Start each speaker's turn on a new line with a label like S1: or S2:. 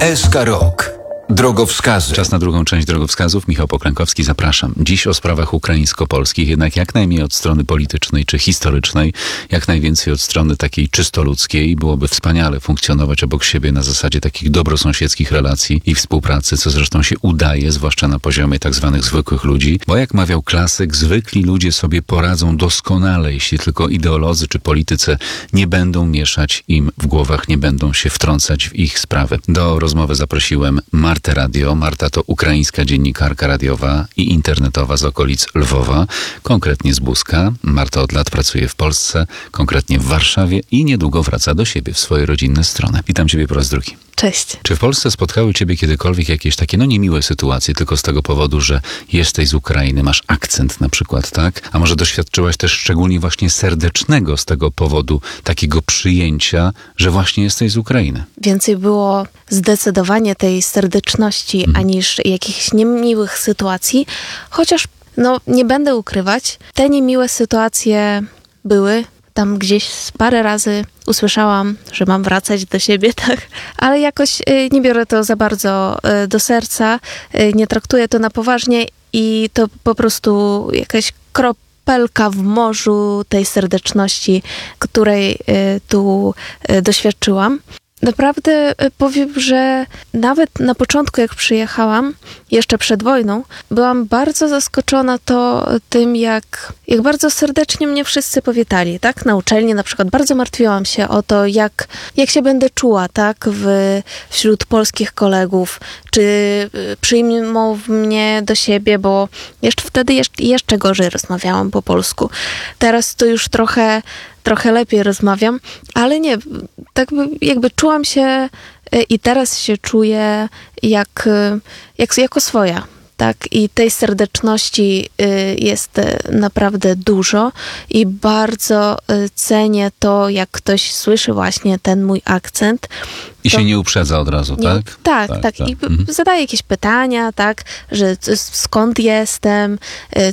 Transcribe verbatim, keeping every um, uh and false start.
S1: S K Rok. Drogowskazy.
S2: Czas na drugą część drogowskazów. Michał Poklękowski, zapraszam. Dziś o sprawach ukraińsko-polskich, jednak jak najmniej od strony politycznej czy historycznej, jak najwięcej od strony takiej czysto ludzkiej. Byłoby wspaniale funkcjonować obok siebie na zasadzie takich dobrosąsiedzkich relacji i współpracy, co zresztą się udaje, zwłaszcza na poziomie tak zwanych zwykłych ludzi. Bo jak mawiał klasyk, zwykli ludzie sobie poradzą doskonale, jeśli tylko ideolodzy czy politycy nie będą mieszać im w głowach, nie będą się wtrącać w ich sprawy. Do rozmowy zaprosiłem Martę Radio. Marta to ukraińska dziennikarka radiowa i internetowa z okolic Lwowa, konkretnie z Buska. Marta od lat pracuje w Polsce, konkretnie w Warszawie i niedługo wraca do siebie, w swoje rodzinne strony. Witam Ciebie po raz drugi.
S3: Cześć.
S2: Czy w Polsce spotkały Ciebie kiedykolwiek jakieś takie, no niemiłe sytuacje, tylko z tego powodu, że jesteś z Ukrainy, masz akcent na przykład, tak? A może doświadczyłaś też szczególnie właśnie serdecznego z tego powodu takiego przyjęcia, że właśnie jesteś z Ukrainy?
S3: Więcej było zdecydowanie tej serdeczności, mhm. aniż jakichś niemiłych sytuacji, chociaż, no nie będę ukrywać, te niemiłe sytuacje były. Tam gdzieś parę razy usłyszałam, że mam wracać do siebie, tak? Ale jakoś y, nie biorę to za bardzo y, do serca, y, nie traktuję to na poważnie i to po prostu jakaś kropelka w morzu tej serdeczności, której y, tu y, doświadczyłam. Naprawdę powiem, że nawet na początku, jak przyjechałam, jeszcze przed wojną, byłam bardzo zaskoczona to tym, jak, jak bardzo serdecznie mnie wszyscy powitali, tak? Na uczelni na przykład bardzo martwiłam się o to, jak, jak się będę czuła, tak? W, wśród polskich kolegów, czy przyjmą mnie do siebie, bo jeszcze wtedy jeszcze, jeszcze gorzej rozmawiałam po polsku. Teraz to już trochę trochę lepiej rozmawiam, ale nie, tak jakby czułam się i teraz się czuję jak, jak jako swoja. Tak, i tej serdeczności jest naprawdę dużo i bardzo cenię to, jak ktoś słyszy właśnie ten mój akcent.
S2: I
S3: to...
S2: się nie uprzedza od razu,
S3: nie,
S2: tak?
S3: Tak, tak. tak. I mhm. zadaje jakieś pytania, tak, że skąd jestem,